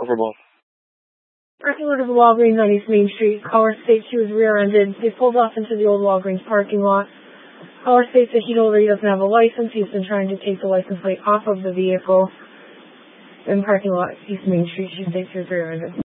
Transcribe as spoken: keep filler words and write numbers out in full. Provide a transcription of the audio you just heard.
Overball. Parking lot of the Walgreens on East Main Street. Caller states she was rear-ended. They pulled off into the old Walgreens parking lot. Caller states that he told her he doesn't have a license. He's been trying to take the license plate off of the vehicle. In parking lot, East Main Street, she states she was rear-ended.